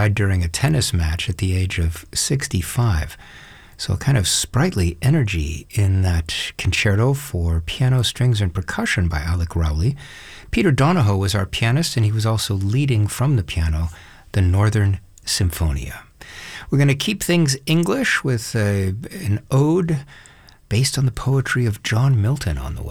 died during a tennis match at the age of 65. So a kind of sprightly energy in that concerto for piano, strings, and percussion by Alec Rowley. Peter Donahoe was our pianist, and he was also leading from the piano the Northern Symphonia. We're going to keep things English with an ode based on the poetry of John Milton on the way.